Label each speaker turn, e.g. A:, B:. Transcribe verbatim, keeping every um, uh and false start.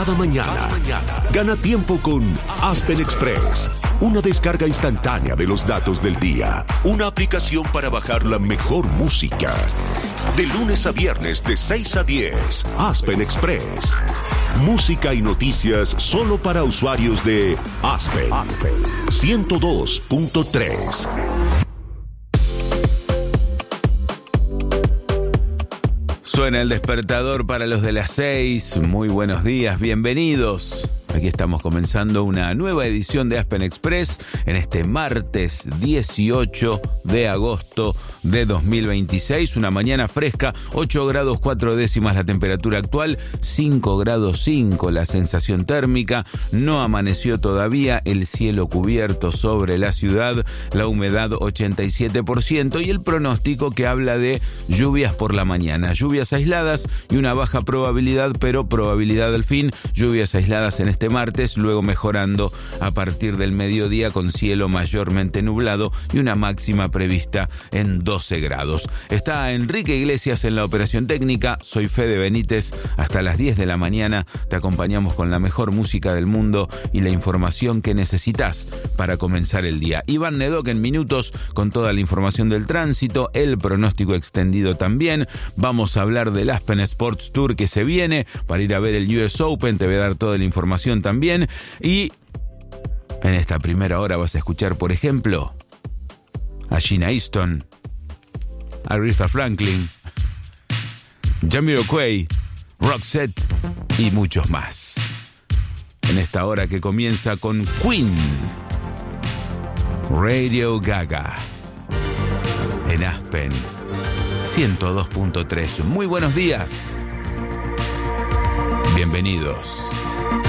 A: cada mañana. Gana tiempo con Aspen Express, una descarga instantánea de los datos del día, una aplicación para bajar la mejor música. De lunes a viernes de seis a diez, Aspen Express. Música y noticias solo para usuarios de Aspen. ciento dos punto tres.
B: Suena el despertador para los de las seis. Muy buenos días, bienvenidos. Aquí estamos comenzando una nueva edición de Aspen Express en este martes dieciocho de agosto de dos mil veintiséis. Una mañana fresca, ocho grados cuatro décimas la temperatura actual, cinco grados cinco la sensación térmica. No amaneció todavía, el cielo cubierto sobre la ciudad, la humedad ochenta y siete por ciento y el pronóstico que habla de lluvias por la mañana. Lluvias aisladas y una baja probabilidad, pero probabilidad al fin. Lluvias aisladas en este martes, luego mejorando a partir del mediodía con cielo mayormente nublado y una máxima prevista en doce grados. Está Enrique Iglesias en la operación técnica, soy Fede Benítez, hasta las diez de la mañana te acompañamos con la mejor música del mundo y la información que necesitas para comenzar el día. Iván Nedoc en minutos con toda la información del tránsito, el pronóstico extendido también. Vamos a hablar del Aspen Sports Tour que se viene para ir a ver el U S Open, te voy a dar toda la información también. Y en esta primera hora vas a escuchar, por ejemplo, a Gina Easton, a Aretha Franklin, Jamiroquai, Roxette y muchos más. En esta hora que comienza con Queen, Radio Gaga, en Aspen ciento dos punto tres. Muy buenos días. Bienvenidos.